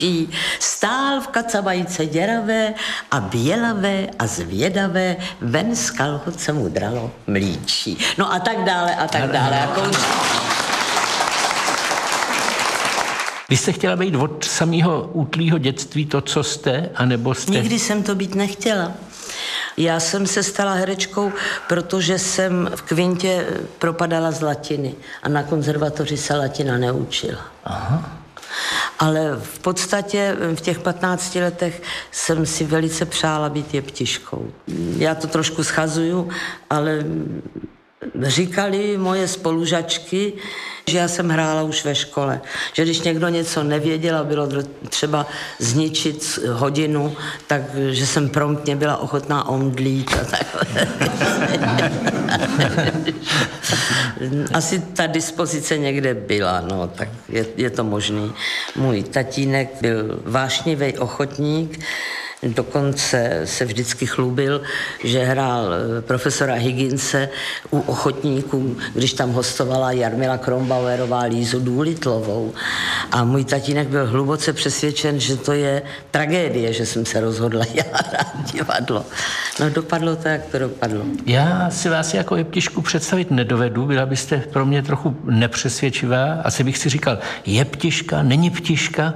Stál v kacabajce děravé a bělavé a zvědavé, ven z kalhot se mu dralo mlíčí. No a tak dále a tak dále. A končí. Vy jste chtěla být od samého útlýho dětství to, co jste, anebo jste... Nikdy jsem to být nechtěla. Já jsem se stala herečkou, protože jsem v kvintě propadala z latiny a na konzervatoři se latina neučila. Aha. Ale v podstatě v těch 15 letech jsem si velice přála být jeptiškou. Já to trošku schazuju, ale říkali moje spolužačky, že já jsem hrála už ve škole. Že když někdo něco nevěděl a bylo třeba zničit hodinu, takže jsem promptně byla ochotná omdlít a takhle. Asi ta dispozice někde byla, no, tak je to možný. Můj tatínek byl vášnivý ochotník, dokonce se vždycky chlubil, že hrál profesora Higginse u ochotníků, když tam hostovala Jarmila Krombauerová Lízu Důlitlovou. A můj tatínek byl hluboce přesvědčen, že to je tragédie, že jsem se rozhodla já hrát divadlo. No dopadlo to, jak to dopadlo. Já si vás jako jeptišku představit nedovedu, byla byste pro mě trochu nepřesvědčivá. Asi bych si říkal, jeptiška, není ptiška.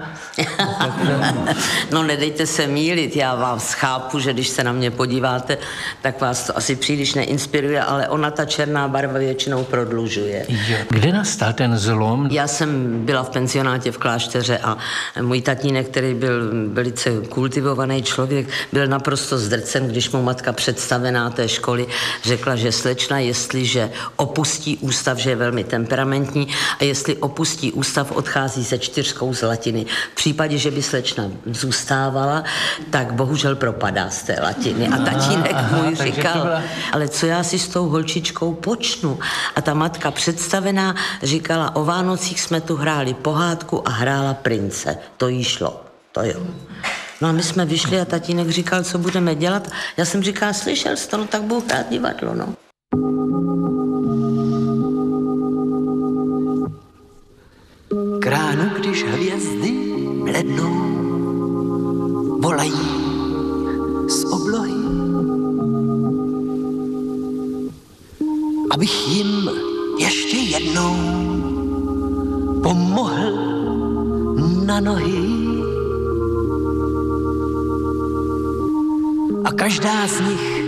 No nedejte se mýlit, já vás chápu, že když se na mě podíváte, tak vás to asi příliš neinspiruje, ale ona ta černá barva většinou prodlužuje. Jo. Kde nastal ten zlom? Já jsem byla v pensionátě v klášteře a můj tatínek, který byl velice kultivovaný člověk, byl naprosto zdrcen, když mu matka představená té školy řekla, že slečna, jestliže opustí ústav, že je velmi temperamentní a jestli opustí ústav, odchází se 4 z latiny. V případě, že by slečna zůstávala, tak bohužel propadá z té latiny. A tatínek můj říkal, ale co já si s tou holčičkou počnu? A ta matka představená říkala, o Vánocích jsme tu hráli pohádku a hrála prince. To jí šlo, to jo. No a my jsme vyšli a tatínek říkal, co budeme dělat. Já jsem říkala, slyšel jsi to, no tak budu hrát divadlo, no. K ránu, když hvězdy blednou, volají z oblohy, abych jim ještě jednou pomohl na nohy. A každá z nich